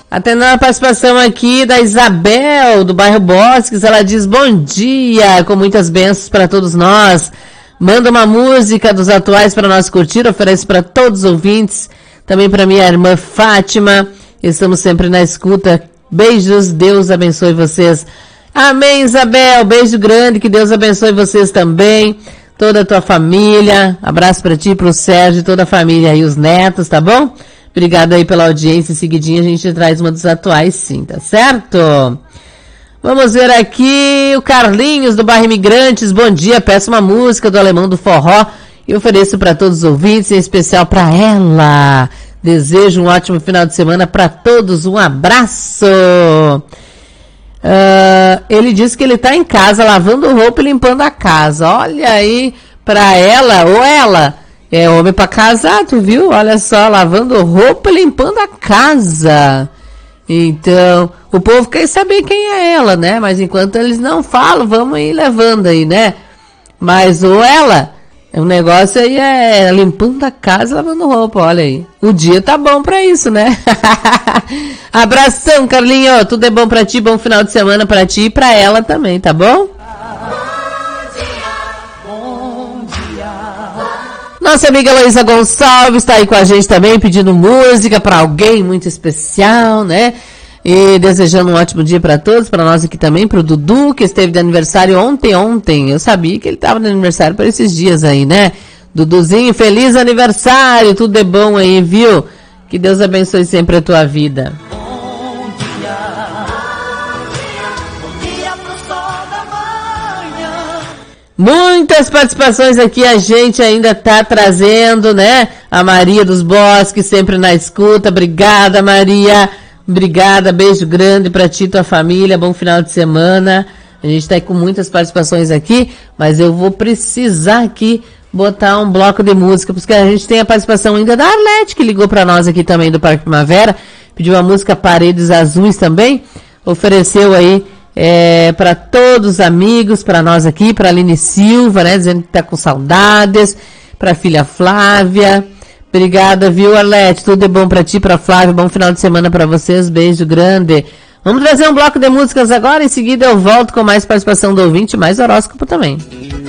Atendendo a participação aqui da Isabel, do bairro Bosques, ela diz: bom dia, com muitas bênçãos para todos nós. Manda uma música dos atuais para nós curtir, oferece para todos os ouvintes, também para minha irmã Fátima. Estamos sempre na escuta. Beijos, Deus abençoe vocês. Amém, Isabel, beijo grande, que Deus abençoe vocês também, toda a tua família. Abraço para ti, pro Sérgio, toda a família e os netos, tá bom? Obrigada aí pela audiência. Em seguidinha a gente traz uma dos atuais, sim, tá certo? Vamos ver aqui o Carlinhos do bairro Imigrantes. Bom dia, peço uma música do Alemão do Forró e ofereço para todos os ouvintes, em especial para ela. Desejo um ótimo final de semana para todos. Um abraço. Ele disse que ele tá em casa lavando roupa e limpando a casa. Olha aí, para ela, ou ela é homem para casar, tu viu? Olha só, lavando roupa e limpando a casa. Então, o povo quer saber quem é ela, né? Mas enquanto eles não falam, vamos ir levando aí, né? Mas ou ela, o negócio aí é limpando a casa, lavando roupa, olha aí. O dia tá bom pra isso, né? Abração, Carlinho, tudo é bom pra ti, bom final de semana pra ti e pra ela também, tá bom? Nossa amiga Heloísa Gonçalves está aí com a gente também, pedindo música para alguém muito especial, né? E desejando um ótimo dia para todos, para nós aqui também, para o Dudu, que esteve de aniversário ontem. Eu sabia que ele estava de aniversário por esses dias aí, né? Duduzinho, feliz aniversário, tudo é bom aí, viu? Que Deus abençoe sempre a tua vida. Muitas participações aqui a gente ainda tá trazendo, né? A Maria dos Bosques, sempre na escuta. Obrigada, Maria. Obrigada, beijo grande pra ti e tua família. Bom final de semana. A gente tá aí com muitas participações aqui, mas eu vou precisar aqui botar um bloco de música, porque a gente tem a participação ainda da Arlete, que ligou pra nós aqui também do Parque Primavera. Pediu a música Paredes Azuis também. Ofereceu aí para todos os amigos, para nós aqui, para Aline Silva, né, dizendo que tá com saudades, para a filha Flávia. Obrigada, viu, Arlete? Tudo é bom para ti, para Flávia. Bom final de semana para vocês. Beijo grande. Vamos trazer um bloco de músicas agora. Em seguida eu volto com mais participação do ouvinte, mais horóscopo também.